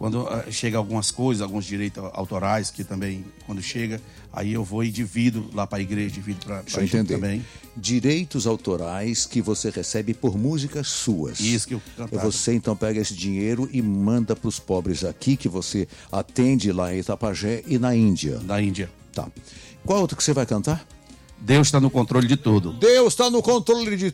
Quando chega algumas coisas, alguns direitos autorais, que também, quando chega, aí eu vou e divido lá para a igreja, divido para a gente também. Direitos autorais que você recebe por músicas suas. Isso que eu cantava. Você então pega esse dinheiro e manda para os pobres aqui, que você atende lá em Itapajé e na Índia. Na Índia. Tá. Qual outro que você vai cantar? Deus está no controle de tudo. Deus está no controle de